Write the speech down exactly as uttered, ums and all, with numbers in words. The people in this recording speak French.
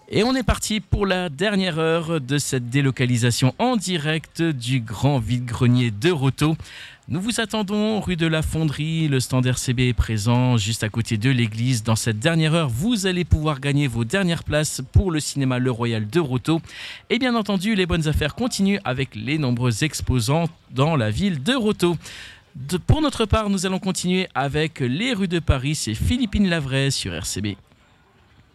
Et on est parti pour la dernière heure de cette délocalisation en direct du grand vide-grenier de Roto. Nous vous attendons rue de la Fonderie, le stand R C B est présent juste à côté de l'église. Dans cette dernière heure, vous allez pouvoir gagner vos dernières places pour le cinéma Le Royal de Roto. Et bien entendu, les bonnes affaires continuent avec les nombreux exposants dans la ville de Roto. De, pour notre part, nous allons continuer avec les rues de Paris, c'est Philippine Lavray sur R C B.